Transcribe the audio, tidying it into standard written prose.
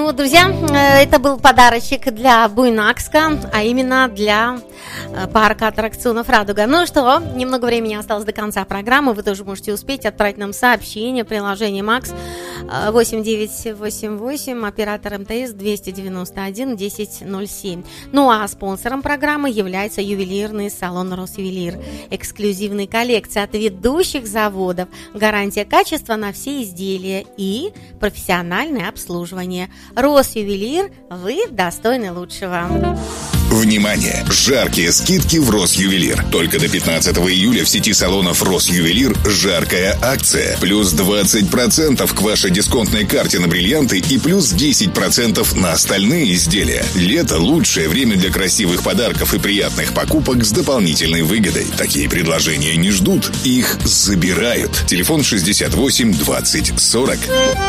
вот, друзья, это был подарочек для Буйнакска, а именно для парка аттракционов «Радуга». Ну что, немного времени осталось до конца программы. Вы тоже можете успеть отправить нам сообщение. Приложение «Макс» 8988, оператор МТС 291 1007. Ну а спонсором программы является ювелирный салон «Росювелир». Эксклюзивные коллекции от ведущих заводов, гарантия качества на все изделия и профессиональное обслуживание. «Росювелир», вы достойны лучшего. Внимание! Жаркие скидки в Росювелир. Только до 15 июля в сети салонов Росювелир жаркая акция. Плюс 20% к вашей дисконтной карте на бриллианты и плюс 10% на остальные изделия. Лето – лучшее время для красивых подарков и приятных покупок с дополнительной выгодой. Такие предложения не ждут, их забирают. Телефон 68 20 40.